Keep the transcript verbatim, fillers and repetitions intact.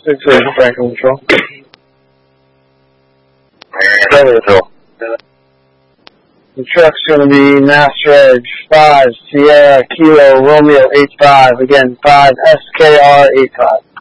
six eight, Franklin Control. Seven Control. The truck's going to be Master Edge five Sierra Kilo Romeo eight five. Again, five S K R eight five.